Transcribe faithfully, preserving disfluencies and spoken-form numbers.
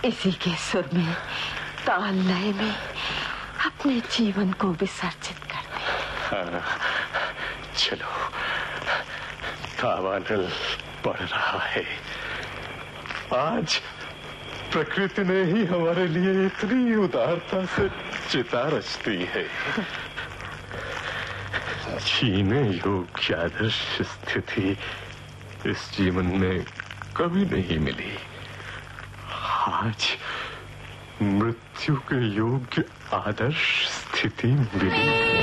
इसी के सुर में, ताल लय में अपने जीवन को विसर्जित कर दे। हाँ, चलो, दावानल बढ़ रहा है। आज प्रकृति ने ही हमारे लिए इतनी उदारता से चिता रच दी है। जीने योग्य आदर्श स्थिति इस जीवन में कभी नहीं मिली। आज मृत्यु के योग्य आदर्श स्थिति मिली।